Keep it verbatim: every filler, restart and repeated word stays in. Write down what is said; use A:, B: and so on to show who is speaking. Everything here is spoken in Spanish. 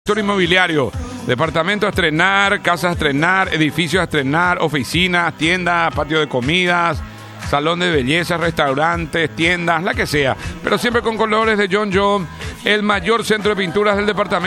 A: Sector inmobiliario, departamento a estrenar, casas a estrenar, edificios a estrenar, oficinas, tiendas, patio de comidas, salón de belleza, restaurantes, tiendas, la que sea, pero siempre con colores de John John, el mayor centro de pinturas del departamento.